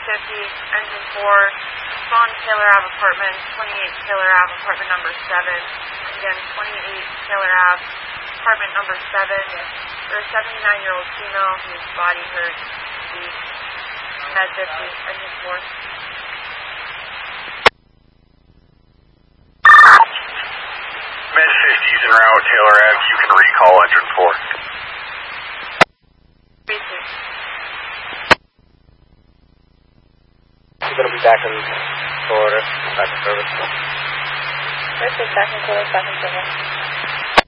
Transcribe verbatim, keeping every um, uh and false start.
fifty, engine four, Spawn Taylor Ave apartment, twenty-eight Taylor Ave apartment number seven. Again, twenty-eight Taylor Ave apartment number seven. For a seventy-nine-year-old female whose body hurt, the Med fifty, engine four. Med fifty's en route, Taylor Ave. You can recall engine four. You're going to be back in Florida, back in service. Where's the back in Florida, back in service?